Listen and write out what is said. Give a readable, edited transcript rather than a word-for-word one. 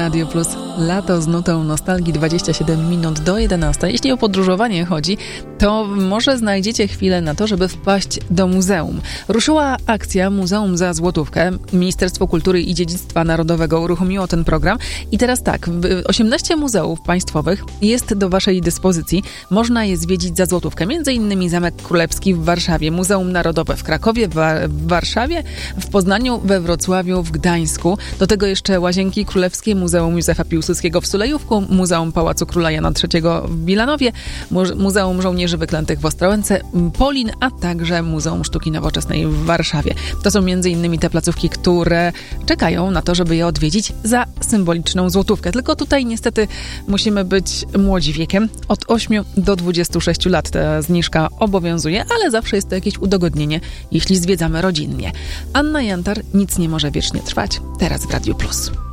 Radio Plus. Lato z nutą nostalgii, 27 minut do 11. Jeśli o podróżowanie chodzi, to może znajdziecie chwilę na to, żeby wpaść do muzeum. Ruszyła akcja Muzeum za złotówkę. Ministerstwo Kultury i Dziedzictwa Narodowego uruchomiło ten program i teraz tak, 18 muzeów państwowych jest do waszej dyspozycji. Można je zwiedzić za złotówkę. Między innymi Zamek Królewski w Warszawie, Muzeum Narodowe w Krakowie, w Warszawie, w Poznaniu, we Wrocławiu, w Gdańsku. Do tego jeszcze Łazienki Królewskie, Muzeum Józefa Piłsudskiego w Sulejówku, Muzeum Pałacu Króla Jana III w Bilanowie, Muzeum Żołnierzy Wyklętych w Ostrołęce, Polin, a także Muzeum Sztuki Nowoczesnej w Warszawie. To są m.in. te placówki, które czekają na to, żeby je odwiedzić za symboliczną złotówkę. Tylko tutaj niestety musimy być młodzi wiekiem. Od 8 do 26 lat ta zniżka obowiązuje, ale zawsze jest to jakieś udogodnienie, jeśli zwiedzamy rodzinnie. Anna Jantar, nic nie może wiecznie trwać. Teraz w Radiu Plus.